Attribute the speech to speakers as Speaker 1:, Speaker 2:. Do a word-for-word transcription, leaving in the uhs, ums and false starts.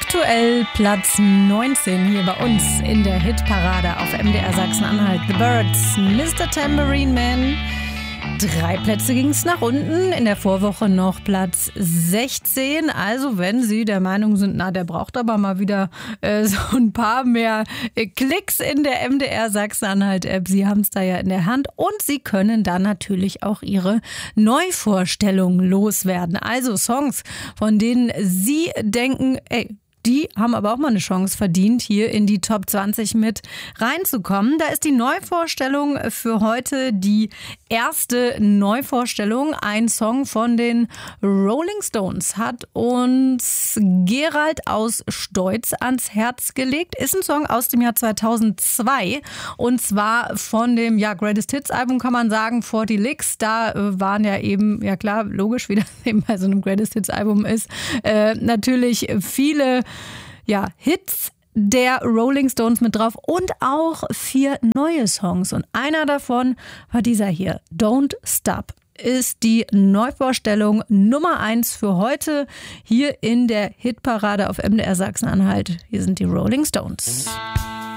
Speaker 1: Aktuell Platz neunzehn hier bei uns in der Hitparade auf M D R Sachsen-Anhalt. The Birds, Mister Tambourine Man. Drei Plätze ging es nach unten. In der Vorwoche noch Platz sechzehn. Also wenn Sie der Meinung sind, na, der braucht aber mal wieder äh, so ein paar mehr äh, Klicks in der M D R Sachsen-Anhalt-App. Sie haben es da ja in der Hand. Und Sie können dann natürlich auch Ihre Neuvorstellung loswerden. Also Songs, von denen Sie denken, ey, die haben aber auch mal eine Chance verdient, hier in die Top zwanzig mit reinzukommen. Da ist die Neuvorstellung für heute die erste Neuvorstellung. Ein Song von den Rolling Stones hat uns Gerald aus Steutz ans Herz gelegt. Ist ein Song aus dem Jahr zweitausendzwei und zwar von dem ja, Greatest Hits Album, kann man sagen, vierzig Licks. Da äh, waren ja eben, ja klar, logisch, wie das eben bei so einem Greatest Hits Album ist, äh, natürlich viele ja, Hits der Rolling Stones mit drauf und auch vier neue Songs. Und einer davon war dieser hier, Don't Stop. Ist die Neuvorstellung Nummer eins für heute hier in der Hitparade auf M D R Sachsen-Anhalt. Hier sind die Rolling Stones.